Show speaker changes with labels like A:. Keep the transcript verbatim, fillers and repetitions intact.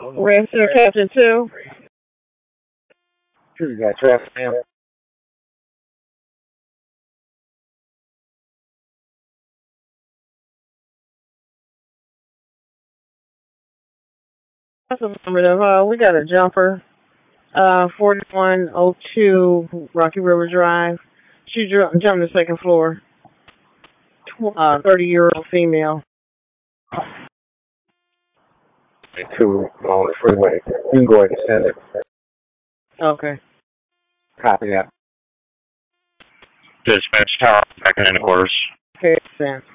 A: Red Star Captain two.
B: Sure, you got traffic now.
A: That's affirmative. Uh, we got a jumper. Uh, forty-one oh two Rocky River Drive. She jumped the second floor. Uh, thirty-year-old female.
B: Two on the freeway. You can go ahead and send it.
A: Okay.
B: Copy that.
C: Dispatch tower, back in the quarters.
A: Okay, thanks.